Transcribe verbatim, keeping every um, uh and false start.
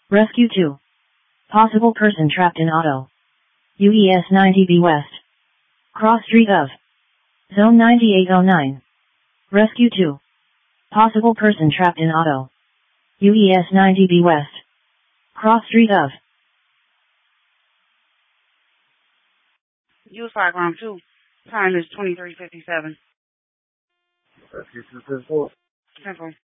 Rescue two. Possible person trapped in auto. U E S ninety B West. Cross Street of. Zone ninety-eight oh nine. Rescue two. Possible person trapped in auto. U E S ninety B West. Cross Street of. U S five Ground two. Time is twenty-three fifty-seven. Rescue two ten four. Simple.